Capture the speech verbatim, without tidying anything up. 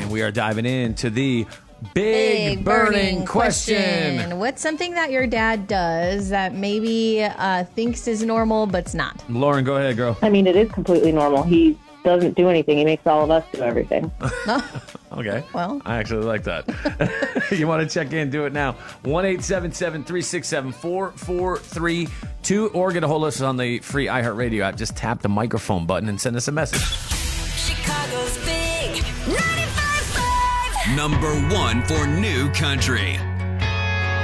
And we are diving into the big, big burning, burning question. question. What's something that your dad does that maybe uh, thinks is normal, but's not? Lauren, go ahead, girl. I mean, it is completely normal. He doesn't do anything. He makes all of us do everything. Okay. Well, I actually like that. You want to check in, do it now. one eight seven seven, three six seven, four four three two or get a hold of us on the free iHeartRadio app. Just tap the microphone button and send us a message. Chicago's Big ninety-five point five. Number one for new country.